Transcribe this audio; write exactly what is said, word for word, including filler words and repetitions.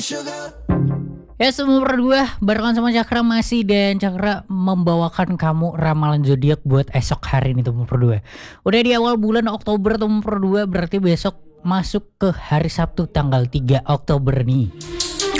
Ya semua berdua barengan sama Cakra masih, dan Cakra membawakan kamu ramalan zodiak buat esok hari nih teman berdua. Udah di awal bulan Oktober teman berdua, berarti besok masuk ke hari Sabtu tanggal tiga Oktober nih.